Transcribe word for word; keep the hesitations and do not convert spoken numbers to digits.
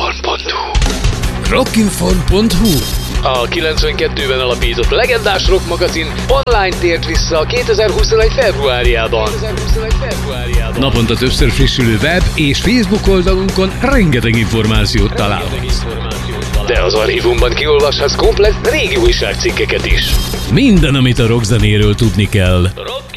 pont hu rockinfon pont hu A kilencvenkettőben alapított legendás rock magazin online tért vissza kétezer-huszonegy februárjában. Naponta többször frissülő web és Facebook oldalunkon rengeteg információt találhatsz. De az archívumban kiolvashatsz komplett régi újságcikkeket is. Minden, amit a rockzenéről tudni kell. Rock